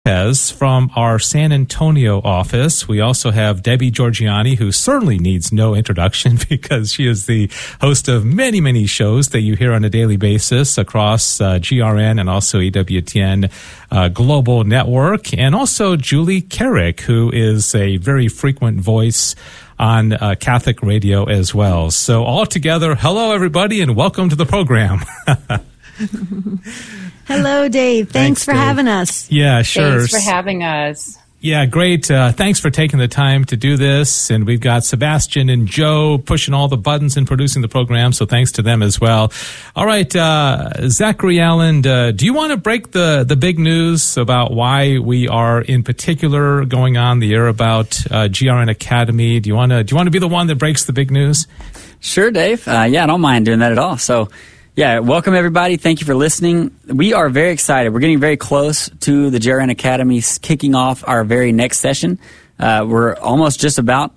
From our San Antonio office. We also have Debbie Georgianni, who certainly needs no introduction because she is the host of many, many shows that you hear on a daily basis across GRN and also EWTN Global Network. And also Julie Carrick, who is a very frequent voice on Catholic radio as well. So all together, hello everybody and welcome to the program. Hello, Dave. Thanks for having us. Yeah, sure. Thanks for having us. Yeah, great. Thanks for taking the time to do this. And we've got Sebastian and Joe pushing all the buttons and producing the program, so thanks to them as well. All right, Zachary Allen, do you want to break the big news about why we are in particular going on the air about GRN Academy? Do you want to be the one that breaks the big news? Sure, Dave. Yeah, I don't mind doing that at all. So, yeah, welcome everybody. Thank you for listening. We are very excited. We're getting very close to the GRN Academy kicking off our very next session. We're almost just about,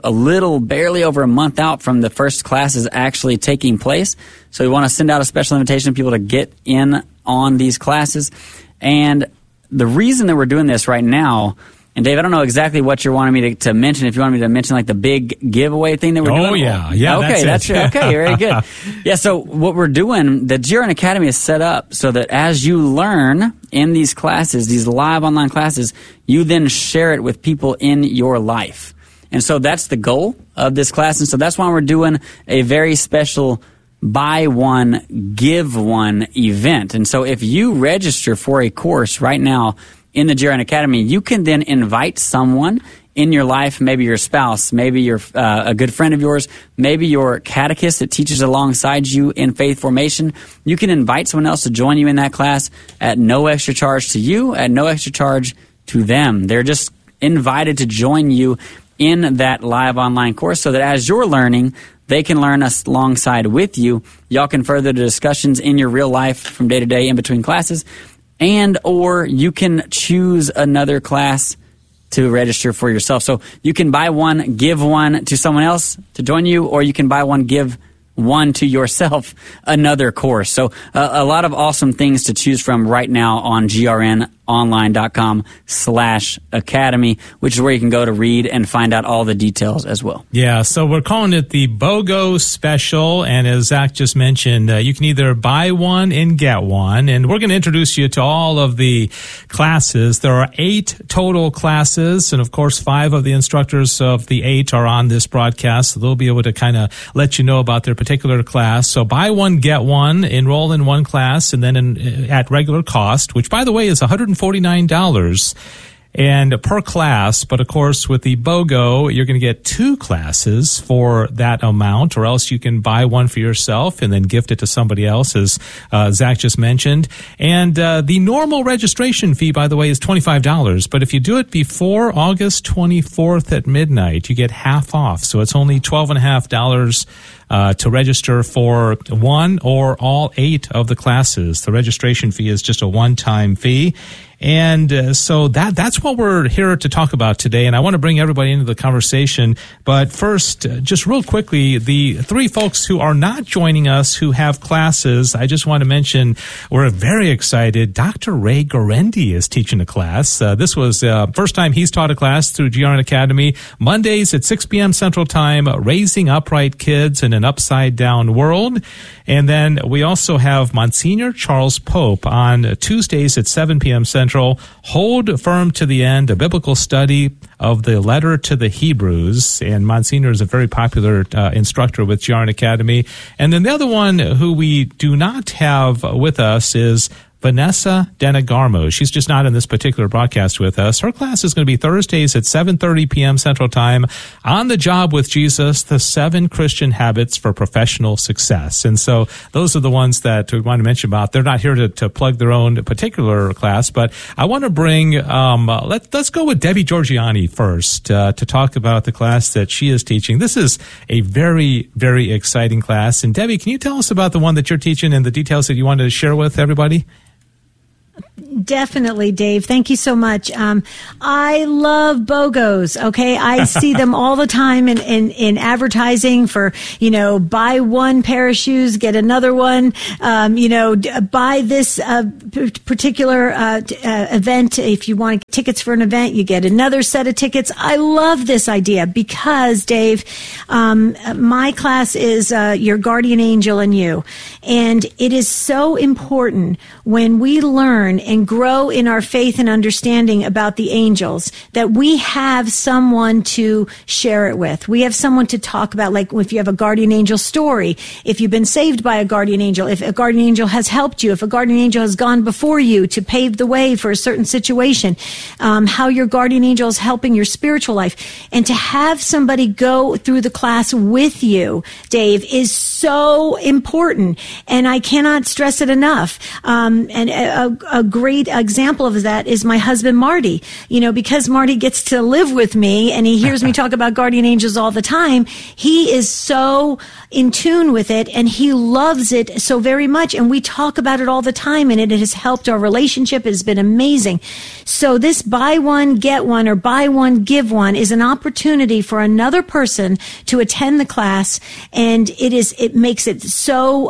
barely over a month out from the first classes actually taking place. So we want to send out a special invitation to people to get in on these classes. And the reason that we're doing this right now, and Dave, I don't know exactly what you're wanting me to mention. If you want me to mention like the big giveaway thing that we're doing. Oh, yeah. Okay, that's okay. Very good. Yeah, so what we're doing, the GRN Academy is set up so that as you learn in these classes, these live online classes, you then share it with people in your life. And so that's the goal of this class. And so that's why we're doing a very special buy one, give one event. And so if you register for a course right now in the GRN Academy, you can then invite someone in your life, maybe your spouse, maybe your a good friend of yours, maybe your catechist that teaches alongside you in faith formation. You can invite someone else to join you in that class at no extra charge to you, at no extra charge to them. They're just invited to join you in that live online course so that as you're learning, they can learn us alongside with you. Y'all can further the discussions in your real life from day to day in between classes. And or you can choose another class to register for yourself. So you can buy one, give one to someone else to join you, or you can buy one, give one to yourself, another course. So a lot of awesome things to choose from right now on grnonline.com/academy, which is where you can go to read and find out all the details as well. Yeah, so we're calling it the BOGO Special, and as Zach just mentioned, you can either buy one and get one, and we're going to introduce you to all of the classes. There are 8 total classes, and of course 5 of the instructors of the 8 are on this broadcast, so they'll be able to kind of let you know about their particular class. So buy one, get one, enroll in one class, and then at regular cost, which by the way is $149 and per class, but of course with the BOGO, you're going to get 2 classes for that amount, or else you can buy one for yourself and then gift it to somebody else, as Zach just mentioned. And the normal registration fee, by the way, is $25, but if you do it before August 24th at midnight, you get half off, so it's only $12.50 to register for one or all 8 of the classes. The registration fee is just a one-time fee. And so that's what we're here to talk about today. And I want to bring everybody into the conversation. But first, just real quickly, the 3 folks who are not joining us who have classes, I just want to mention we're very excited. Dr. Ray Gorendi is teaching a class. This was first time he's taught a class through GRN Academy. Mondays at 6 p.m. Central Time, Raising Upright Kids in an Upside-Down World. And then we also have Monsignor Charles Pope on Tuesdays at 7 p.m. Central. Hold Firm to the End, a biblical study of the letter to the Hebrews. And Monsignor is a very popular instructor with GRN Academy. And then the other one who we do not have with us is Vanessa Denegarmo. She's just not in this particular broadcast with us. Her class is going to be Thursdays at 7:30 p.m. Central Time, On the Job with Jesus, the 7 Christian Habits for Professional Success. And so those are the ones that we want to mention about. They're not here to plug their own particular class, but I want to bring, let's go with Debbie Georgianni first to talk about the class that she is teaching. This is a very, very exciting class. And Debbie, can you tell us about the one that you're teaching and the details that you wanted to share with everybody? Definitely, Dave. Thank you so much. I love BOGOs. Okay. I see them all the time in advertising for, buy one pair of shoes, get another one. Buy this particular event. If you want tickets for an event, you get another set of tickets. I love this idea because, Dave, my class is Your Guardian Angel and You. And it is so important when we learn and grow in our faith and understanding about the angels that we have someone to share it with. We have someone to talk about, like if you have a guardian angel story, if you've been saved by a guardian angel, if a guardian angel has helped you, if a guardian angel has gone before you to pave the way for a certain situation, how your guardian angel is helping your spiritual life. And to have somebody go through the class with you, Dave, is so important. And I cannot stress it enough. And a great example of that is my husband, Marty. Because Marty gets to live with me and he hears me talk about guardian angels all the time, he is so in tune with it and he loves it so very much. And we talk about it all the time and it has helped our relationship. It has been amazing. So this buy one, get one, or buy one, give one is an opportunity for another person to attend the class. And it makes it so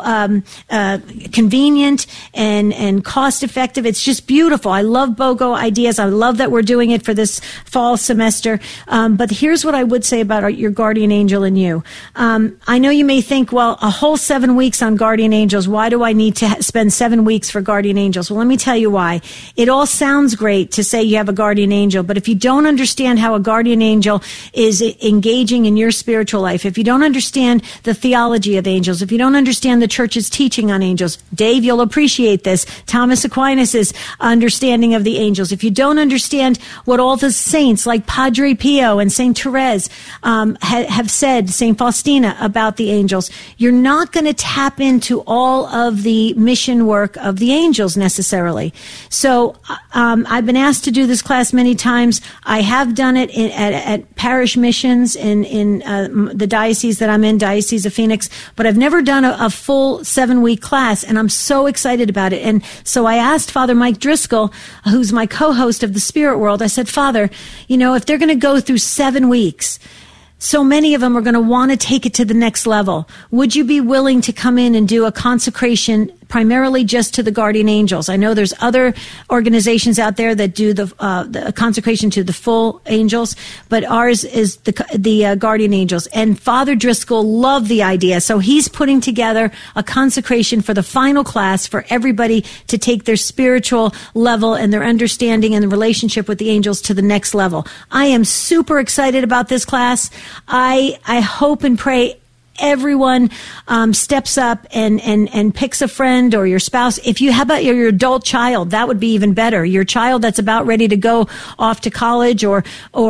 convenient and cost effective. It's just beautiful. I love BOGO ideas. I love that we're doing it for this fall semester. But here's what I would say about Your Guardian Angel and You. I know you may think, well, a whole 7 weeks on guardian angels. Why do I need to spend 7 weeks for guardian angels? Well, let me tell you why. It all sounds great to say you have a guardian angel, but if you don't understand how a guardian angel is engaging in your spiritual life, if you don't understand the theology of angels, if you don't understand the church's teaching on angels, Dave, you'll appreciate this. Thomas Aquinas' understanding of the angels. If you don't understand what all the saints like Padre Pio and Saint Therese have said, Saint Faustina, about the angels, you're not going to tap into all of the mission work of the angels necessarily. So I've been asked to do this class many times. I have done it at parish missions in the diocese that I'm in, Diocese of Phoenix, but I've never done a full 7-week class, and I'm so excited about it. And so I asked Father Mike Driscoll, who's my co-host of the Spirit World, I said, Father, if they're going to go through 7 weeks, so many of them are going to want to take it to the next level. Would you be willing to come in and do a consecration primarily just to the guardian angels? I know there's other organizations out there that do the consecration to the full angels, but ours is the guardian angels. And Father Driscoll loved the idea, so he's putting together a consecration for the final class for everybody to take their spiritual level and their understanding and the relationship with the angels to the next level. I am super excited about this class. I hope and pray everyone steps up and picks a friend or your spouse. If you have your adult child, that would be even better. Your child that's about ready to go off to college or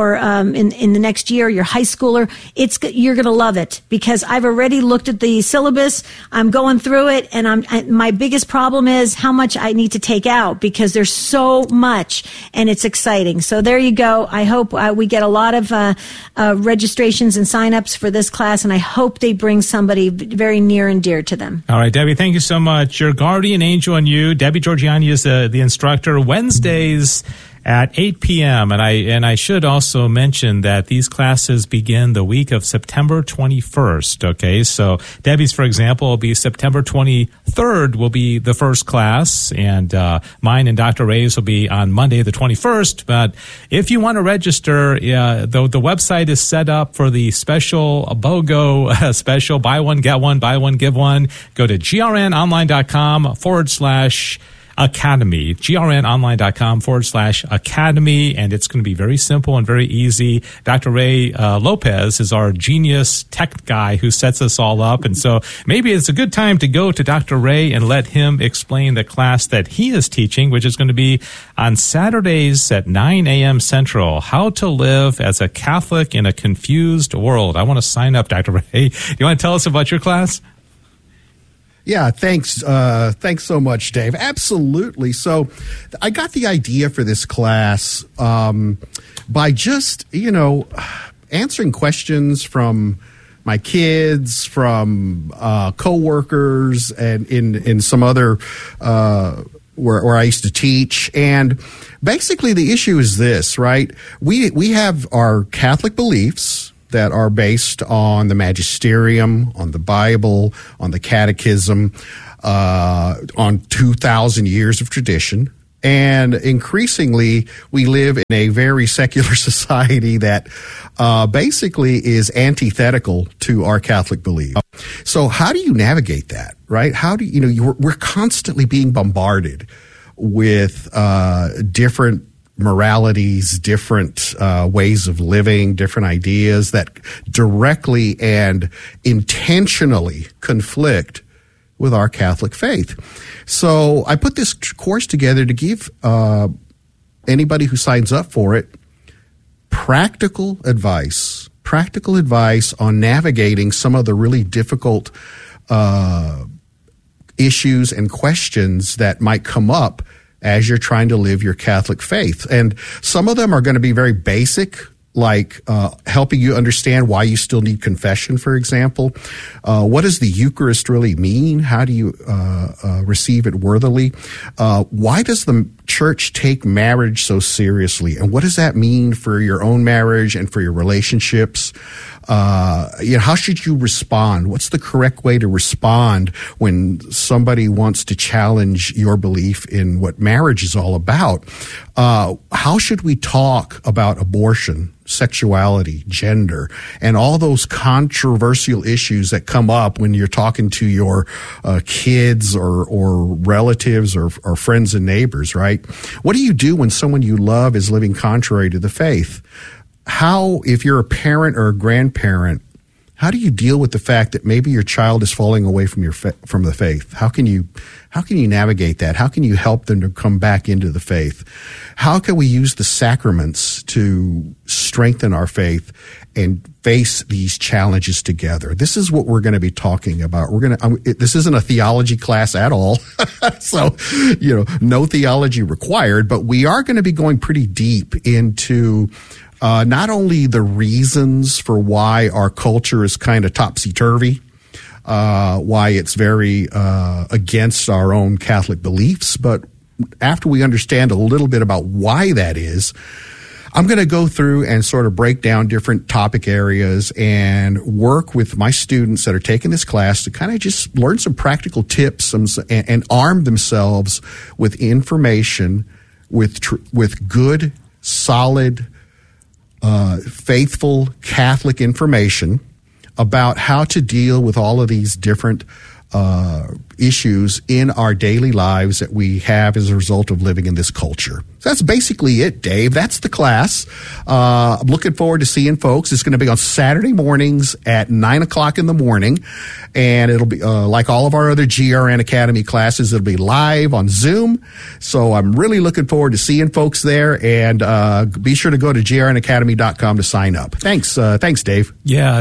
in the next year, your high schooler, you're going to love it because I've already looked at the syllabus. I'm going through it, and my biggest problem is how much I need to take out because there's so much, and it's exciting. So there you go. I hope we get a lot of registrations and signups for this class, and I hope they bring somebody very near and dear to them. All right, Debbie, thank you so much. Your Guardian Angel and You, Debbie Georgiani is the instructor. Wednesdays at 8 p.m. And I should also mention that these classes begin the week of September 21st. Okay, so Debbie's, for example, will be September 23rd will be the first class, and mine and Dr. Ray's will be on Monday the 21st. But if you want to register, the website is set up for the special BOGO special buy one get one, buy one give one. Go to grnonline.com/academy, grnonline.com/academy, and it's going to be very simple and very easy. Dr. Ray Lopez is our genius tech guy who sets us all up, and so maybe it's a good time to go to Dr. Ray and let him explain the class that he is teaching, which is going to be on Saturdays at 9 a.m. Central, How to Live as a Catholic in a Confused World. I want to sign up, Dr. Ray. You want to tell us about your class? Yeah, thanks. Thanks so much, Dave. Absolutely. So I got the idea for this class by just, answering questions from my kids, from coworkers, and in some other where I used to teach. And basically the issue is this, right? We have our Catholic beliefs that are based on the magisterium, on the Bible, on the catechism, on 2,000 years of tradition. And increasingly, we live in a very secular society that basically is antithetical to our Catholic belief. So how do you navigate that, right? How do we're constantly being bombarded with different moralities, different ways of living, different ideas that directly and intentionally conflict with our Catholic faith. So I put this course together to give anybody who signs up for it practical advice on navigating some of the really difficult issues and questions that might come up as you're trying to live your Catholic faith. And some of them are going to be very basic, like helping you understand why you still need confession, for example. What does the Eucharist really mean? How do you receive it worthily? Why does the church take marriage so seriously? And what does that mean for your own marriage and for your relationships? How should you respond? What's the correct way to respond when somebody wants to challenge your belief in what marriage is all about? How should we talk about abortion, sexuality, gender, and all those controversial issues that come up when you're talking to your kids or relatives or friends and neighbors, right? What do you do when someone you love is living contrary to the faith? How, if you're a parent or a grandparent, how do you deal with the fact that maybe your child is falling away from from the faith? How can you navigate that? How can you help them to come back into the faith? How can we use the sacraments to strengthen our faith and face these challenges together? This is what we're going to be talking about. This isn't a theology class at all. So, no theology required, but we are going to be going pretty deep into not only the reasons for why our culture is kind of topsy-turvy, why it's very against our own Catholic beliefs, but after we understand a little bit about why that is, I'm going to go through and sort of break down different topic areas and work with my students that are taking this class to kind of just learn some practical tips and arm themselves with information, with good, solid, faithful Catholic information about how to deal with all of these different issues in our daily lives that we have as a result of living in this culture. So that's basically it, Dave. That's the class. I'm looking forward to seeing folks. It's going to be on Saturday mornings at 9 o'clock in the morning. And it'll be like all of our other GRN Academy classes. It'll be live on Zoom. So I'm really looking forward to seeing folks there. And be sure to go to grnacademy.com to sign up. Thanks, Dave. Yeah,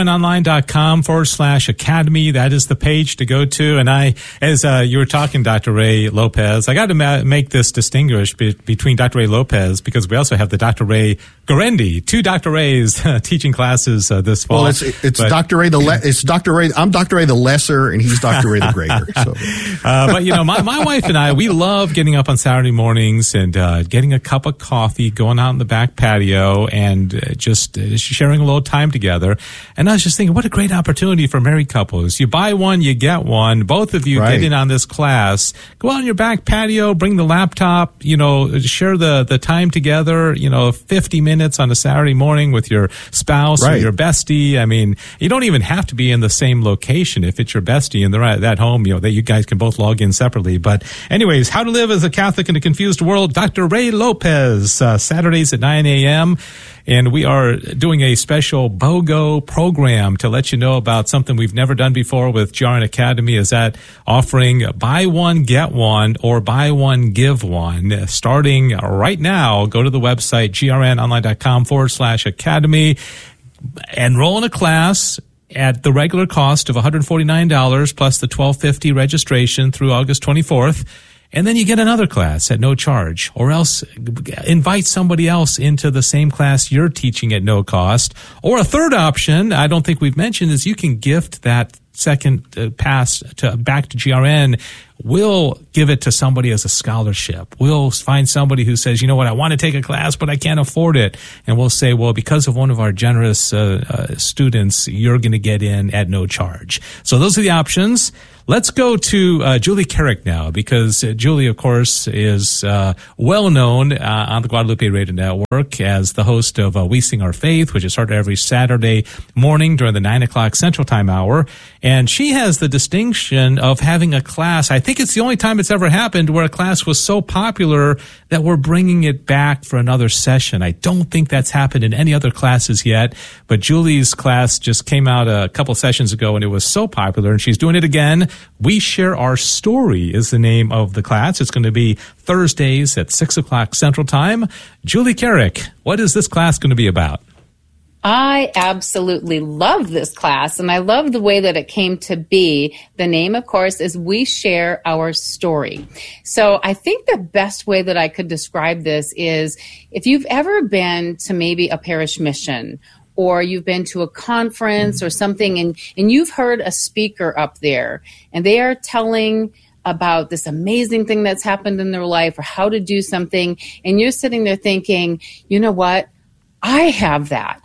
grnonline.com/academy. That is the page to go to. And as you were talking, Dr. Ray Lopez, I got to make this distinguished between Dr. Ray Lopez, because we also have the Dr. Ray Guarendi, two Dr. Rays teaching classes this fall. Well, it's Dr. Ray it's Dr. Ray. I'm Dr. Ray the lesser, and he's Dr. Ray the greater. So. But my wife and I, we love getting up on Saturday mornings and getting a cup of coffee, going out in the back patio, and just sharing a little time together. And I was just thinking, what a great opportunity for married couples. You buy one, you get one. Both of you get in on this class. Go out on your back patio, bring the laptop, share the time together, 50 minutes on a Saturday morning with your spouse or your bestie. I mean, you don't even have to be in the same location if it's your bestie and they're at home, that you guys can both log in separately. But anyways, How to Live as a Catholic in a Confused World, Dr. Ray Lopez, Saturdays at 9 a.m. And we are doing a special BOGO program to let you know about something we've never done before with GRN Academy, is that offering buy one, get one, or buy one, give one. Starting right now, go to the website, grnonline.com/academy, enroll in a class at the regular cost of $149 plus the $12.50 registration through August 24th. And then you get another class at no charge, or else invite somebody else into the same class you're teaching at no cost. Or a third option, I don't think we've mentioned, is you can gift that second pass back to GRN we'll give it to somebody as a scholarship. We'll find somebody who says, you know what, I want to take a class, but I can't afford it. And we'll say, well, because of one of our generous students, you're going to get in at no charge. So those are the options. Let's go to Julie Carrick now, because Julie, of course, is well known on the Guadalupe Radio Network as the host of We Sing Our Faith, which is heard every Saturday morning during the 9 o'clock Central Time hour. And she has the distinction of having a class. I think it's the only time it's ever happened where a class was so popular that we're bringing it back for another session. I don't think that's happened in any other classes yet, but Julie's class just came out a couple sessions ago, and it was so popular, and she's doing it again. We Share Our Story is the name of the class. It's going to be Thursdays at 6 o'clock Central Time. Julie Carrick, what is this class going to be about? I absolutely love this class, and I love the way that it came to be. The name, of course, is We Share Our Story. So I think the best way that I could describe this is if you've ever been to maybe a parish mission, or you've been to a conference or something, and you've heard a speaker up there, and they are telling about this amazing thing that's happened in their life or how to do something, and you're sitting there thinking, you know what? I have that.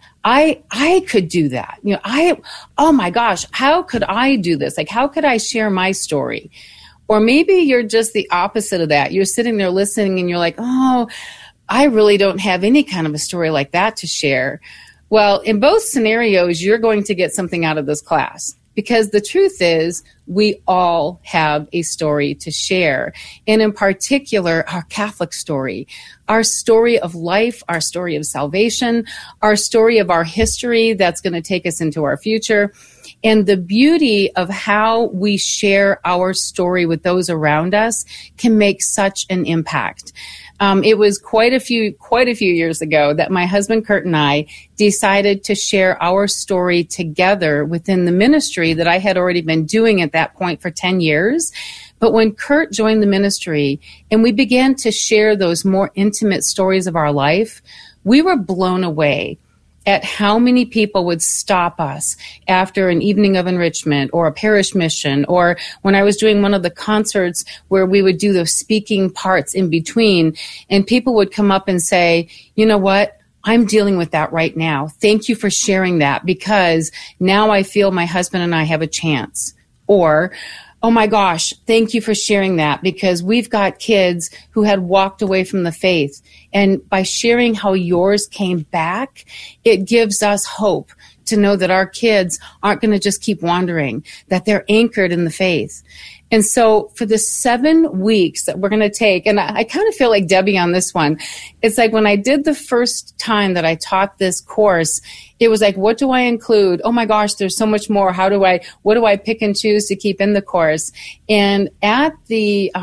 I could do that. You know, oh my gosh, how could I do this? Like, how could I share my story? Or maybe you're just the opposite of that. You're sitting there listening and you're like, oh, I really don't have any kind of a story like that to share. Well, in both scenarios, you're going to get something out of this class, because the truth is we all have a story to share. And in particular, our Catholic story, our story of life, our story of salvation, our story of our history that's going to take us into our future. And the beauty of how we share our story with those around us can make such an impact. It was quite a few years ago that my husband Kurt and I decided to share our story together within the ministry that I had already been doing at that point for 10 years. But when Kurt joined the ministry and we began to share those more intimate stories of our life, we were blown away at how many people would stop us after an evening of enrichment or a parish mission, or when I was doing one of the concerts where we would do those speaking parts in between, and people would come up and say, you know what? I'm dealing with that right now. Thank you for sharing that, because now I feel my husband and I have a chance. Or, oh my gosh, thank you for sharing that, because we've got kids who had walked away from the faith. And by sharing how yours came back, it gives us hope to know that our kids aren't going to just keep wandering, that they're anchored in the faith. And so for the 7 weeks that we're going to take, and I kind of feel like Debbie on this one, it's like when I did the first time that I taught this course, it was like, what do I include? Oh my gosh, there's so much more. What do I pick and choose to keep in the course? And at the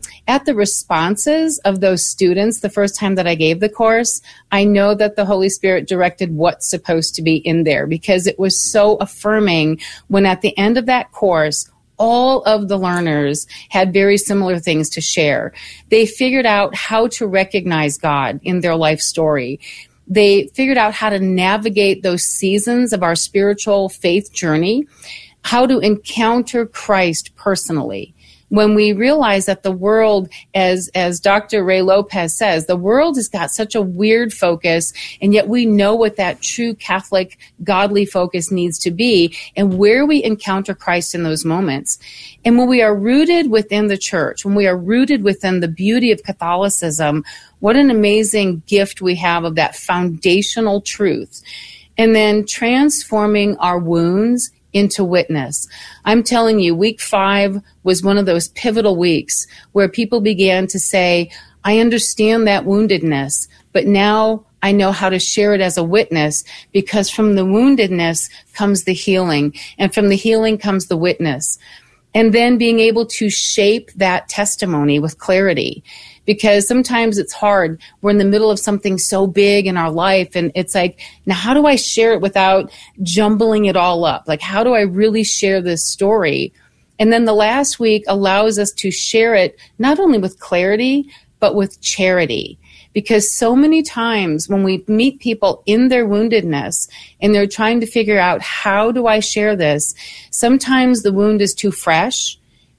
responses of those students, the first time that I gave the course, I know that the Holy Spirit directed what's supposed to be in there, because it was so affirming when at the end of that course, all of the learners had very similar things to share. They figured out how to recognize God in their life story. They figured out how to navigate those seasons of our spiritual faith journey, how to encounter Christ personally. When we realize that the world, as Dr. Ray Lopez says, the world has got such a weird focus, and yet we know what that true Catholic godly focus needs to be, and where we encounter Christ in those moments. And when we are rooted within the church, when we are rooted within the beauty of Catholicism, what an amazing gift we have of that foundational truth. And then transforming our wounds into witness. I'm telling you, week 5 was one of those pivotal weeks where people began to say, I understand that woundedness, but now I know how to share it as a witness, because from the woundedness comes the healing, and from the healing comes the witness. And then being able to shape that testimony with clarity. Because sometimes it's hard. We're in the middle of something so big in our life, and it's like, now how do I share it without jumbling it all up? Like, how do I really share this story? And then the last week allows us to share it not only with clarity, but with charity. Because so many times when we meet people in their woundedness and they're trying to figure out, how do I share this? Sometimes the wound is too fresh.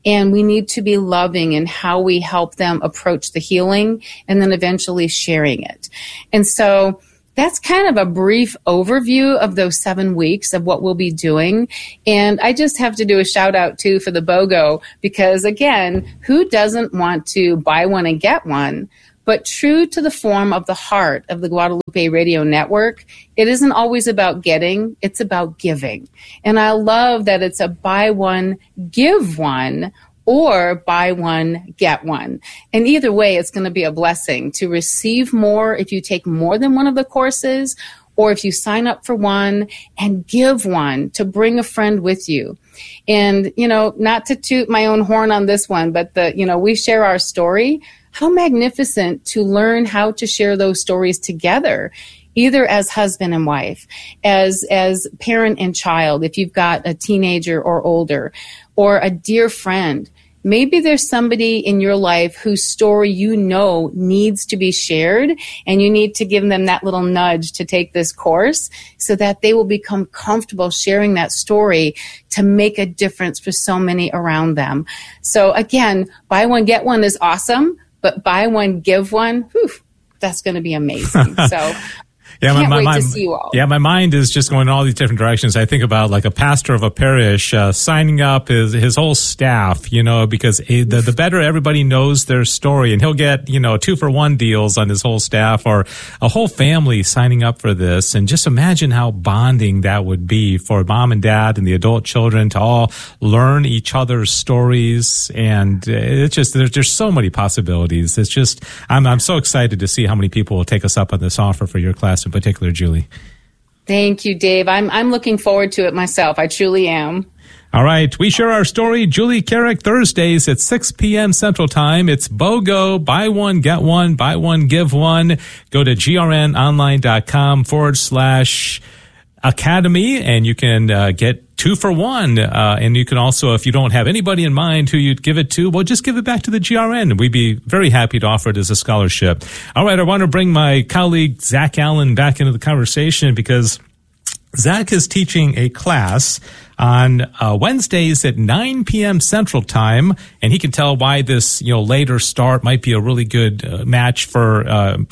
And we need to be loving in how we help them approach the healing and then eventually sharing it. And so that's kind of a brief overview of those 7 weeks of what we'll be doing. And I just have to do a shout out too for the BOGO, because again, who doesn't want to buy one and get one? But true to the form of the heart of the Guadalupe Radio Network, it isn't always about getting, it's about giving. And I love that it's a buy one, give one, or buy one, get one. And either way, it's going to be a blessing to receive more if you take more than one of the courses, or if you sign up for one and give one to bring a friend with you. And, not to toot my own horn on this one, but we share our story. How magnificent to learn how to share those stories together, either as husband and wife, as parent and child, if you've got a teenager or older, or a dear friend. Maybe there's somebody in your life whose story needs to be shared, and you need to give them that little nudge to take this course so that they will become comfortable sharing that story to make a difference for so many around them. So again, buy one, get one is awesome, but buy one, give one, that's going to be amazing. So can't wait to see you all. Yeah, my mind is just going in all these different directions. I think about like a pastor of a parish signing up his whole staff, because the better everybody knows their story, and he'll get, 2-for-1 deals on his whole staff, or a whole family signing up for this. And just imagine how bonding that would be for mom and dad and the adult children to all learn each other's stories. And it's just, there's so many possibilities. It's just, I'm so excited to see how many people will take us up on this offer for your class in particular, Julie. Thank you, Dave. I'm looking forward to it myself. I truly am. All right. We share our story, Julie Carrick, Thursdays at 6 p.m. Central Time. It's BOGO, buy one, get one, buy one, give one. Go to grnonline.com/academy, and you can get 2-for-1. And you can also, if you don't have anybody in mind who you'd give it to, well, just give it back to the GRN. We'd be very happy to offer it as a scholarship. All right. I want to bring my colleague, Zach Allen, back into the conversation, because Zach is teaching a class on Wednesdays at 9 p.m. Central Time, and he can tell why this later start might be a really good match for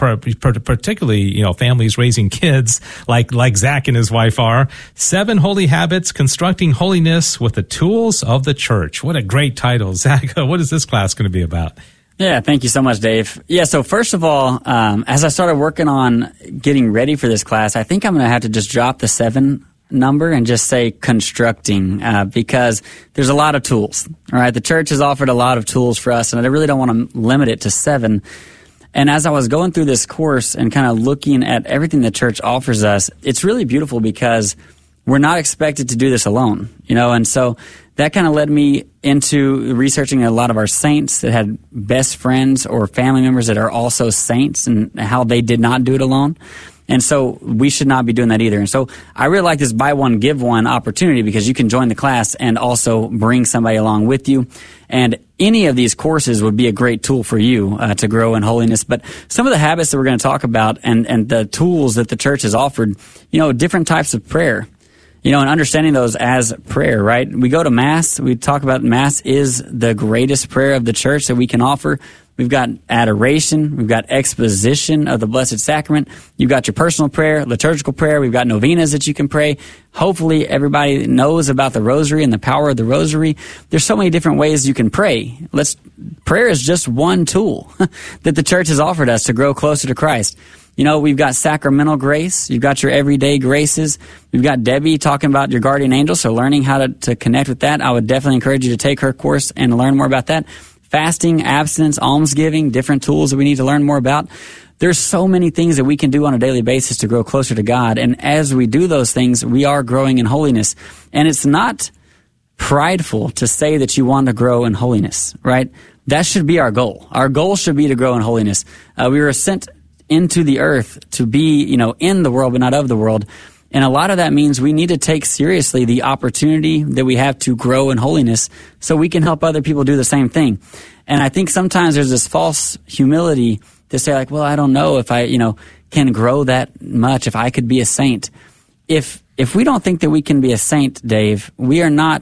particularly families raising kids like Zach and his wife are. 7 Holy Habits: Constructing Holiness with the Tools of the Church. What a great title, Zach! What is this class going to be about? Yeah, thank you so much, Dave. Yeah, so first of all, as I started working on getting ready for this class, I think I'm going to have to just drop the 7 number and just say constructing, because there's a lot of tools. All right, the church has offered a lot of tools for us, and I really don't want to limit it to 7. And as I was going through this course and kind of looking at everything the church offers us, it's really beautiful because we're not expected to do this alone, and so that kind of led me into researching a lot of our saints that had best friends or family members that are also saints, and how they did not do it alone. And so we should not be doing that either. And so I really like this buy one, give one opportunity, because you can join the class and also bring somebody along with you. And any of these courses would be a great tool for you to grow in holiness. But some of the habits that we're going to talk about and the tools that the church has offered, different types of prayer. And understanding those as prayer, right? We go to Mass. We talk about Mass is the greatest prayer of the church that we can offer. We've got adoration. We've got exposition of the Blessed Sacrament. You've got your personal prayer, liturgical prayer. We've got novenas that you can pray. Hopefully everybody knows about the Rosary and the power of the Rosary. There's so many different ways you can pray. Prayer is just one tool that the church has offered us to grow closer to Christ. We've got sacramental grace. You've got your everyday graces. We've got Debbie talking about your guardian angel, so learning how to connect with that. I would definitely encourage you to take her course and learn more about that. Fasting, abstinence, almsgiving, different tools that we need to learn more about. There's so many things that we can do on a daily basis to grow closer to God. And as we do those things, we are growing in holiness. And it's not prideful to say that you want to grow in holiness, right? That should be our goal. Our goal should be to grow in holiness. We were sent into the earth to be, in the world, but not of the world. And a lot of that means we need to take seriously the opportunity that we have to grow in holiness so we can help other people do the same thing. And I think sometimes there's this false humility to say like, well, I don't know if I, can grow that much, if I could be a saint. If we don't think that we can be a saint, Dave, we are not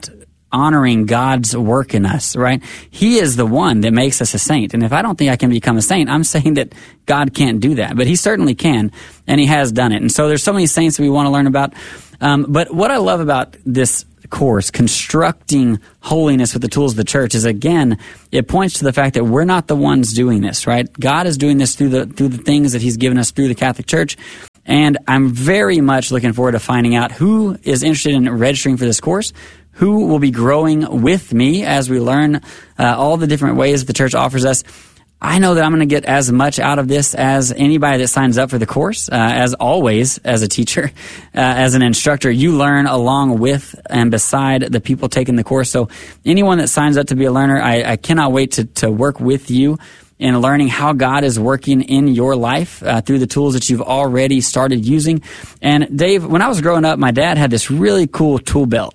honoring God's work in us, right? He is the one that makes us a saint. And if I don't think I can become a saint, I'm saying that God can't do that. But he certainly can, and he has done it. And so there's so many saints that we want to learn about. But what I love about this course, Constructing Holiness with the Tools of the Church, is, again, it points to the fact that we're not the ones doing this, right? God is doing this through the things that he's given us through the Catholic Church. And I'm very much looking forward to finding out who is interested in registering for this course, who will be growing with me as we learn all the different ways the church offers us. I know that I'm going to get as much out of this as anybody that signs up for the course. As always, as a teacher, as an instructor, you learn along with and beside the people taking the course. So anyone that signs up to be a learner, I cannot wait to work with you in learning how God is working in your life through the tools that you've already started using. And Dave, when I was growing up, my dad had this really cool tool belt.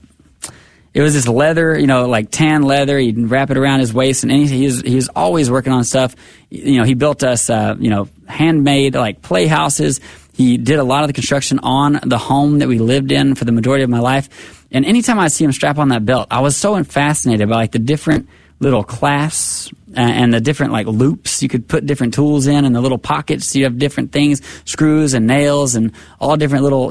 It was this leather, like tan leather. He'd wrap it around his waist, and he was always working on stuff. He built us, handmade like playhouses. He did a lot of the construction on the home that we lived in for the majority of my life. And anytime I see him strap on that belt, I was so fascinated by like the different little clasps and the different like loops you could put different tools in, and the little pockets. You have different things, screws and nails, and all different little,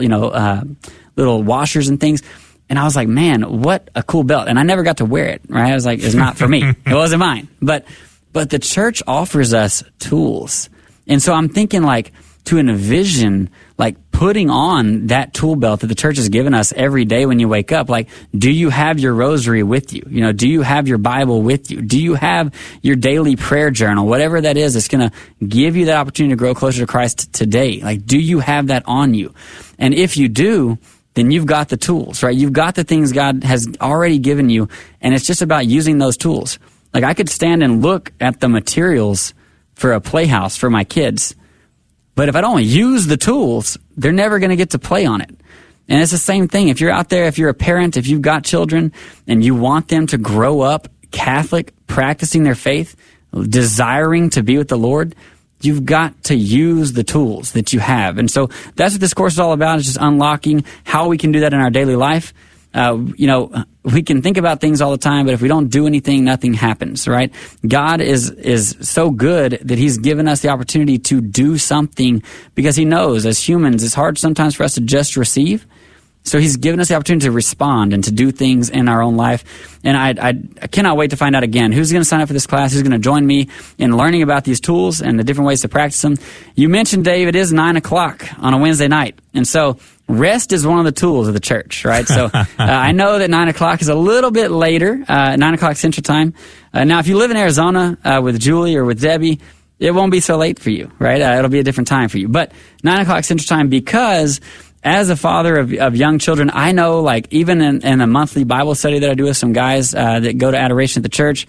little washers and things. And I was like, man, what a cool belt. And I never got to wear it, right? I was like, it's not for me. It wasn't mine. But the church offers us tools. And so I'm thinking like to envision like putting on that tool belt that the church has given us every day when you wake up. Like, do you have your rosary with you? Do you have your Bible with you? Do you have your daily prayer journal? Whatever that is, it's going to give you that opportunity to grow closer to Christ today. Like, do you have that on you? And if you do, then you've got the tools, right? You've got the things God has already given you, and it's just about using those tools. Like, I could stand and look at the materials for a playhouse for my kids, but if I don't use the tools, they're never going to get to play on it. And it's the same thing. If you're out there, if you're a parent, if you've got children, and you want them to grow up Catholic, practicing their faith, desiring to be with the Lord, you've got to use the tools that you have. And so that's what this course is all about, is just unlocking how we can do that in our daily life. We can think about things all the time, but if we don't do anything, nothing happens, right? God is so good that he's given us the opportunity to do something, because he knows as humans, it's hard sometimes for us to just receive. So he's given us the opportunity to respond and to do things in our own life. And I cannot wait to find out again who's going to sign up for this class, who's going to join me in learning about these tools and the different ways to practice them. You mentioned, Dave, it is 9:00 on a Wednesday night. And so rest is one of the tools of the church, right? So I know that 9:00 is a little bit later, 9:00 Central Time. Now, if you live in Arizona with Julie or with Debbie, it won't be so late for you, right? It'll be a different time for you. But 9:00 Central Time, because as a father of young children, I know, like, even in a monthly Bible study that I do with some guys that go to adoration at the church,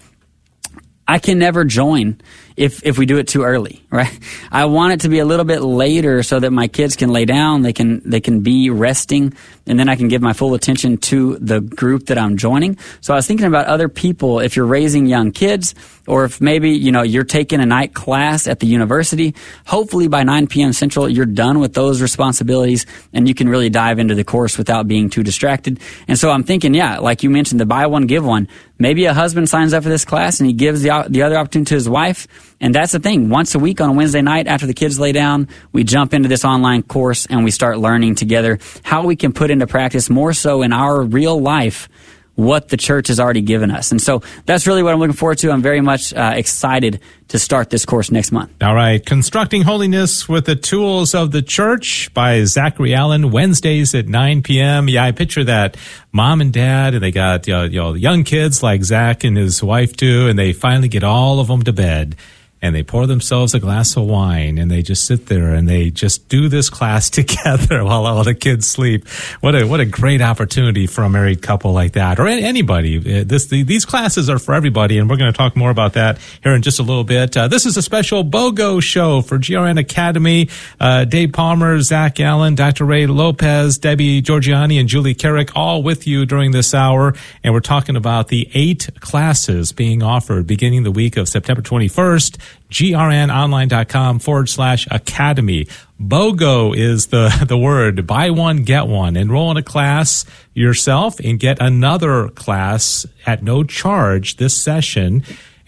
I can never join if we do it too early, right? I want it to be a little bit later so that my kids can lay down, they can be resting, and then I can give my full attention to the group that I'm joining. So I was thinking about other people, if you're raising young kids, or if maybe, you're taking a night class at the university, hopefully by 9 p.m. Central, you're done with those responsibilities and you can really dive into the course without being too distracted. And so I'm thinking, like you mentioned, the buy one, give one. Maybe a husband signs up for this class and he gives the other opportunity to his wife. And that's the thing. Once a week on a Wednesday night after the kids lay down, we jump into this online course and we start learning together how we can put into practice more so in our real life what the church has already given us. And so that's really what I'm looking forward to. I'm very much excited to start this course next month. All right. Constructing Holiness with the Tools of the Church by Zachary Allen, Wednesdays at 9 p.m. Yeah, I picture that mom and dad, and they got young kids like Zach and his wife do, and they finally get all of them to bed. And they pour themselves a glass of wine, and they just sit there and they just do this class together while all the kids sleep. What a great opportunity for a married couple like that, or anybody. These classes are for everybody, and we're going to talk more about that here in just a little bit. This is a special BOGO show for GRN Academy. Dave Palmer, Zach Allen, Dr. Ray Lopez, Debbie Georgiani, and Julie Carrick, all with you during this hour. And we're talking about the 8 classes being offered beginning the week of September 21st grnonline.com/academy. BOGO is the word. Buy one, get one. Enroll in a class yourself and get another class at no charge this session.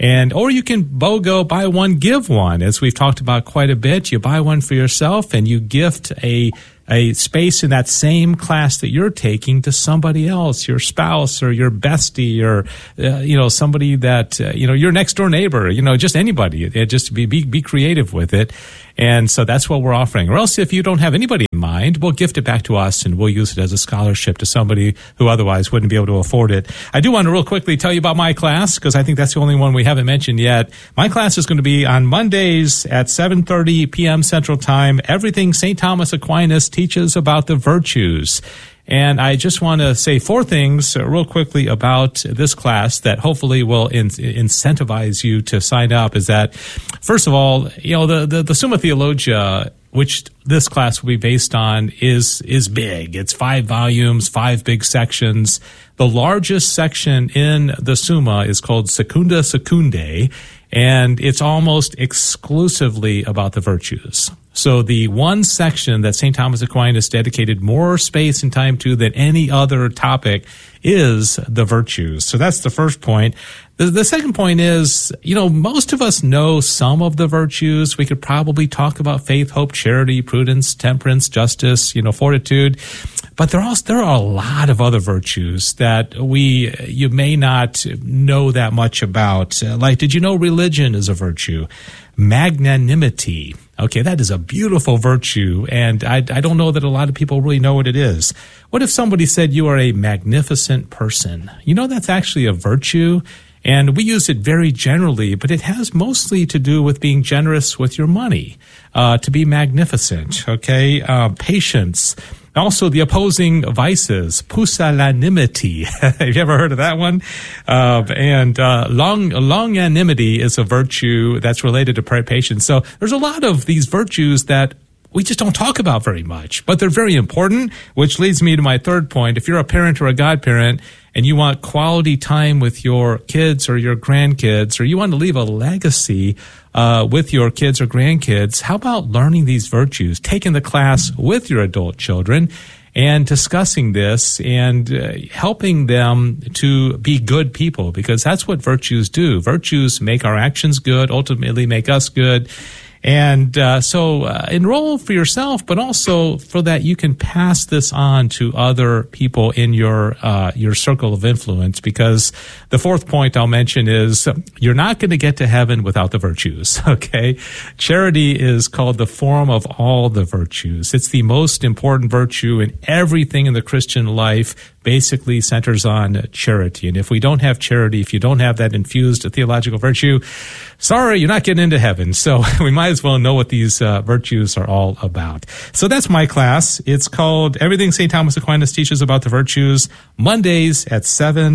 Or you can BOGO, buy one, give one. As we've talked about quite a bit, you buy one for yourself and you gift a space in that same class that you're taking to somebody else, your spouse or your bestie or, somebody that, your next door neighbor, just anybody. Just be creative with it. And so that's what we're offering. Or else if you don't have anybody in mind, we'll gift it back to us and we'll use it as a scholarship to somebody who otherwise wouldn't be able to afford it. I do want to real quickly tell you about my class because I think that's the only one we haven't mentioned yet. My class is going to be on Mondays at 7:30 p.m. Central Time. Everything St. Thomas Aquinas teaches about the virtues. And I just want to say 4 things real quickly about this class that hopefully will incentivize you to sign up. Is that, first of all, the Summa Theologia, which this class will be based on, is big. It's 5 volumes, 5 big sections. The largest section in the Summa is called Secunda Secundae, and it's almost exclusively about the virtues. So the one section that St. Thomas Aquinas dedicated more space and time to than any other topic is the virtues. So that's the first point. The second point is, most of us know some of the virtues. We could probably talk about faith, hope, charity, prudence, temperance, justice, fortitude. But there are a lot of other virtues that you may not know that much about. Like, did you know religion is a virtue? Magnanimity. Okay, that is a beautiful virtue, and I don't know that a lot of people really know what it is. What if somebody said you are a magnificent person? That's actually a virtue, and we use it very generally, but it has mostly to do with being generous with your money, to be magnificent, okay? Patience. Also, the opposing vices, pusillanimity. Have you ever heard of that one? Longanimity is a virtue that's related to patience. So there's a lot of these virtues that we just don't talk about very much, but they're very important, which leads me to my third point. If you're a parent or a godparent and you want quality time with your kids or your grandkids, or you want to leave a legacy with your kids or grandkids, how about learning these virtues, taking the class with your adult children and discussing this and helping them to be good people, because that's what virtues do. Virtues make our actions good, ultimately make us good. And so enroll for yourself, but also for that you can pass this on to other people in your circle of influence, because the fourth point I'll mention is you're not going to get to heaven without the virtues, okay? Charity is called the form of all the virtues. It's the most important virtue, and everything in the Christian life basically centers on charity. And if we don't have charity, if you don't have that infused theological virtue, sorry, you're not getting into heaven. So we might as well know what these virtues are all about. So that's my class. It's called Everything St. Thomas Aquinas Teaches About the Virtues, Mondays at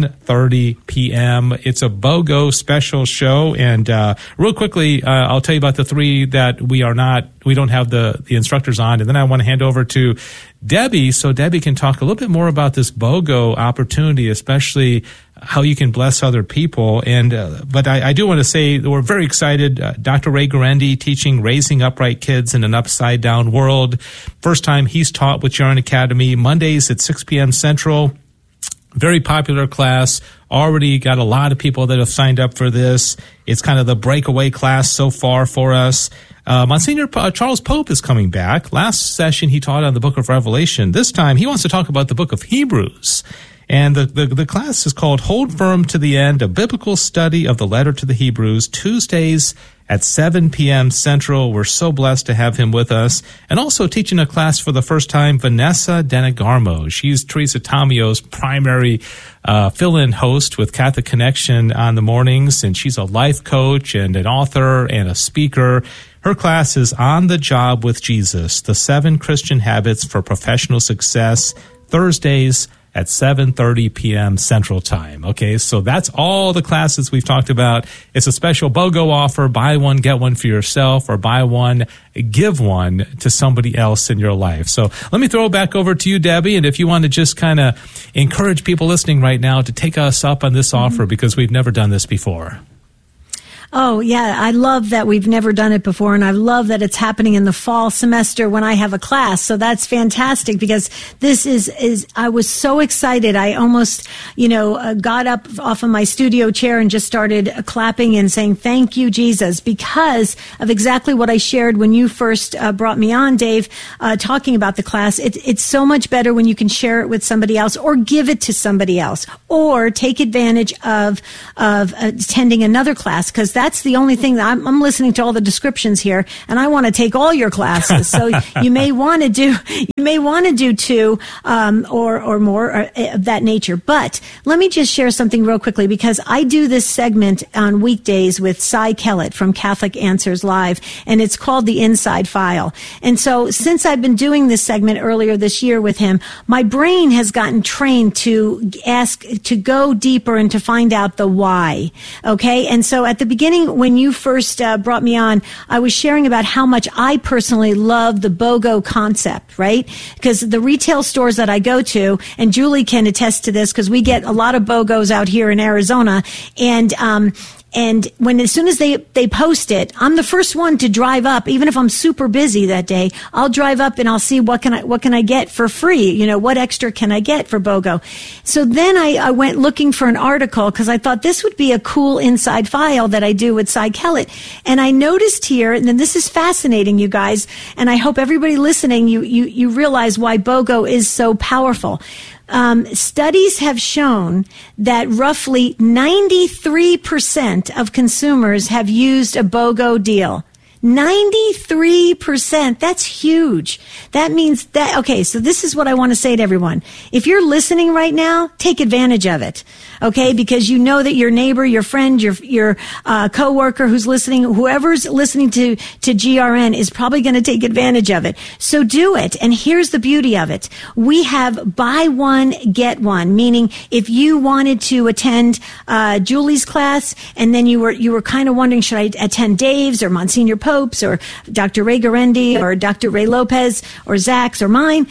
7:30 p.m. It's a BOGO special show. And real quickly, I'll tell you about the 3 that we don't have the instructors on. And then I want to hand over to Debbie, so Debbie can talk a little bit more about this BOGO opportunity, especially how you can bless other people. And but I do want to say that we're very excited. Dr. Ray Guarendi teaching Raising Upright Kids in an Upside Down World. First time he's taught with Jaron Academy, Mondays at 6 p.m. Central. Very popular class. Already got a lot of people that have signed up for this. It's kind of the breakaway class so far for us. Monsignor Charles Pope is coming back. Last session he taught on the book of Revelation. This time he wants to talk about the book of Hebrews. And the class is called Hold Firm to the End, a biblical study of the letter to the Hebrews, Tuesdays at 7 p.m. Central. We're so blessed to have him with us. And also teaching a class for the first time, Vanessa Denegarmo. She's Teresa Tomio's primary fill-in host with Catholic Connection on the mornings, and she's a life coach and an author and a speaker. Her class is On the Job with Jesus, the 7 Christian Habits for Professional Success, Thursdays at 7:30 p.m. Central Time. Okay, so that's all the classes we've talked about. It's a special BOGO offer. Buy one, get one for yourself, or buy one, give one to somebody else in your life. So let me throw it back over to you, Debbie, and if you want to just kind of encourage people listening right now to take us up on this offer, because we've never done this before. Oh, yeah. I love that we've never done it before, and I love that it's happening in the fall semester when I have a class. So that's fantastic, because this is I was so excited. I almost, got up off of my studio chair and just started clapping and saying, thank you, Jesus, because of exactly what I shared when you first brought me on, Dave, talking about the class. It's so much better when you can share it with somebody else, or give it to somebody else, or take advantage of attending another class, because that's the only thing that I'm listening to all the descriptions here, and I want to take all your classes. So you may want to do two or more of that nature. But let me just share something real quickly, because I do this segment on weekdays with Cy Kellett from Catholic Answers Live, and it's called The Inside File. And so since I've been doing this segment earlier this year with him, my brain has gotten trained to go deeper and to find out the why. Okay. And so at the beginning, when you first brought me on, I was sharing about how much I personally love the BOGO concept, right? Because the retail stores that I go to, and Julie can attest to this, because we get a lot of BOGOs out here in Arizona, and as soon as they post it, I'm the first one to drive up. Even if I'm super busy that day, I'll drive up and I'll see what can I get for free? What extra can I get for BOGO? So then I went looking for an article, because I thought this would be a cool inside file that I do with Cy Kellett. And I noticed here, and then this is fascinating, you guys, and I hope everybody listening, you realize why BOGO is so powerful. Studies have shown that roughly 93% of consumers have used a BOGO deal. 93%. That's huge. That means that, okay, so this is what I want to say to everyone. If you're listening right now, take advantage of it. Okay, because you know that your neighbor, your friend, your coworker who's listening, whoever's listening to GRN is probably going to take advantage of it. So do it. And here's the beauty of it. We have buy one, get one, meaning if you wanted to attend Julie's class, and then you were kind of wondering, should I attend Dave's or Monsignor Pope's or Dr. Ray Garendi or Dr. Ray Lopez or Zach's or mine,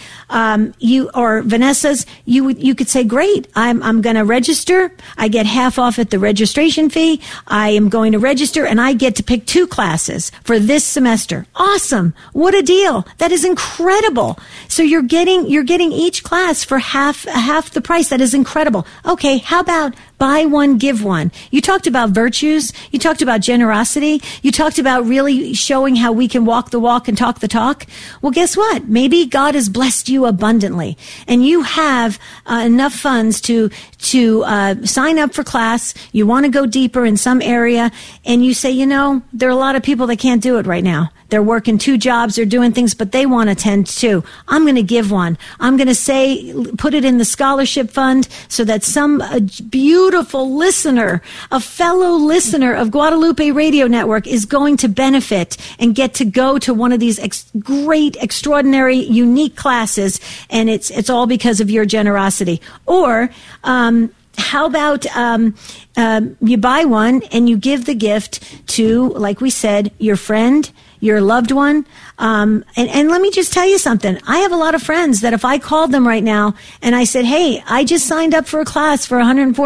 or Vanessa's, you could say, great, I'm going to register. I get half off at the registration fee. I am going to register, and I get to pick 2 classes for this semester. Awesome. What a deal. That is incredible. So you're getting each class for half the price. That is incredible. Okay. How about buy one, give one? You talked about virtues. You talked about generosity. You talked about really showing how we can walk the walk and talk the talk. Well, guess what? Maybe God has blessed you abundantly, and you have enough funds to sign up for class. You want to go deeper in some area, and you say, there are a lot of people that can't do it right now. They're working 2 jobs, they're doing things, but they want to attend too. I'm going to give one. I'm going to put it in the scholarship fund so that some beautiful listener, a fellow listener of Guadalupe Radio Network, is going to benefit and get to go to one of these great, extraordinary, unique classes, and it's all because of your generosity. Or, how about you buy one and you give the gift to, like we said, your friend, your loved one. And let me just tell you something. I have a lot of friends that if I called them right now and I said, hey, I just signed up for a class for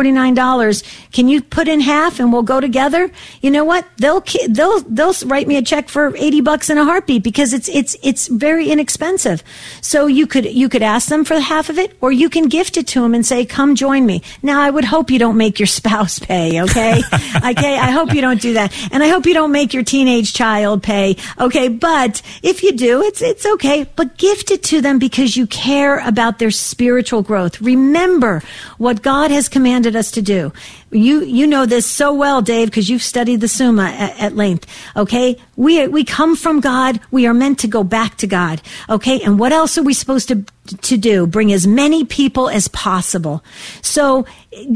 $149. Can you put in half and we'll go together? You know what? They'll write me a check for $80 in a heartbeat, because it's very inexpensive. So you could ask them for half of it, or you can gift it to them and say, come join me. Now, I would hope you don't make your spouse pay. Okay. Okay. I hope you don't do that. And I hope you don't make your teenage child pay. Okay. But if you do, it's okay, but gift it to them because you care about their spiritual growth. Remember what God has commanded us to do. You know this so well, Dave, because you've studied the Summa at length. Okay, we come from God. We are meant to go back to God. Okay, and what else are we supposed to do? Bring as many people as possible. So,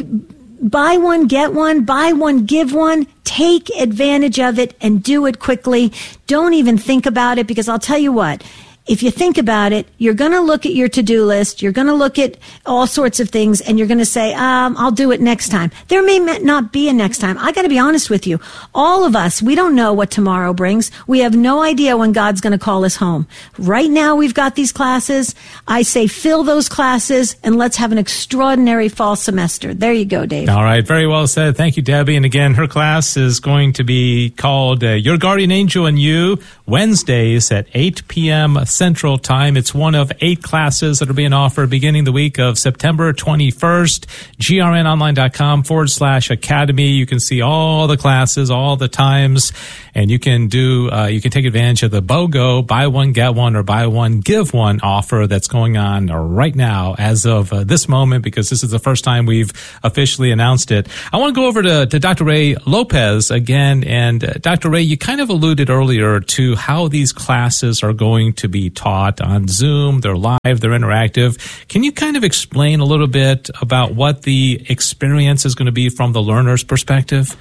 buy one, get one, buy one, give one. Take advantage of it and do it quickly. Don't even think about it, because I'll tell you what, if you think about it, you're going to look at your to-do list, you're going to look at all sorts of things, and you're going to say, I'll do it next time. There may not be a next time. I got to be honest with you. All of us, we don't know what tomorrow brings. We have no idea when God's going to call us home. Right now, we've got these classes. I say fill those classes, and let's have an extraordinary fall semester. There you go, Dave. All right. Very well said. Thank you, Debbie. And again, her class is going to be called Your Guardian Angel and You, Wednesdays at 8 p.m. Central Time. It's one of 8 classes that are being offered beginning the week of September 21st. grnonline.com/academy. You can see all the classes, all the times, and you can take advantage of the BOGO, buy one, get one, or buy one, give one offer that's going on right now as of this moment, because this is the first time we've officially announced it. I want to go over to Dr. Ray Lopez again. And Dr. Ray, you kind of alluded earlier to how these classes are going to be taught on Zoom. They're live, they're interactive. Can you kind of explain a little bit about what the experience is going to be from the learner's perspective?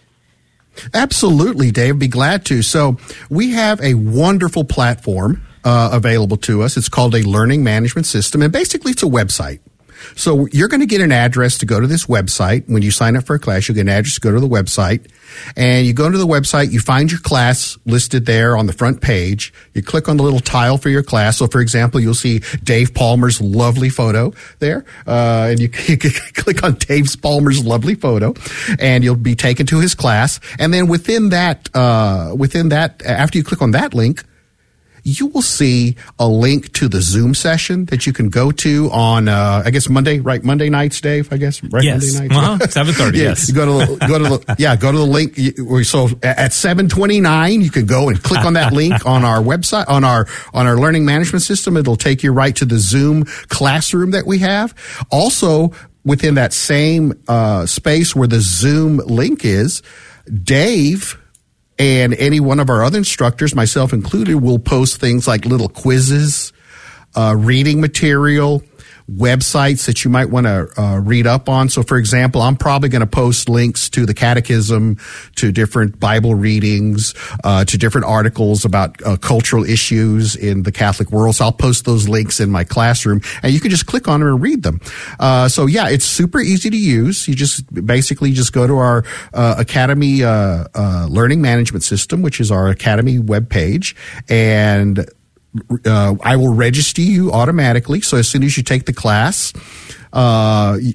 Absolutely, Dave. Be glad to. So we have a wonderful platform available to us. It's called a learning management system, and basically it's a website. So you're going to get an address to go to this website. When you sign up for a class, you'll get an address to go to the website. And you go to the website, you find your class listed there on the front page. You click on the little tile for your class. So, for example, you'll see Dave Palmer's lovely photo there. And you click on Dave Palmer's lovely photo, and you'll be taken to his class. And then within that, after you click on that link, you will see a link to the Zoom session that you can go to on, I guess Monday nights, Dave. I guess right. Yes. Monday nights. 7:30. Yeah. Yes. You go to the link. So at 7:29, you can go and click on that link on our website on our learning management system. It'll take you right to the Zoom classroom that we have. Also, within that same space where the Zoom link is, Dave and any one of our other instructors, myself included, will post things like little quizzes, reading material, websites that you might want to read up on. So, for example, I'm probably going to post links to the Catechism, to different Bible readings, to different articles about cultural issues in the Catholic world. So I'll post those links in my classroom, and you can just click on them and read them. So, yeah, it's super easy to use. You just basically just go to our Academy Learning Management System, which is our Academy webpage, and I will register you automatically. So as soon as you take the class, right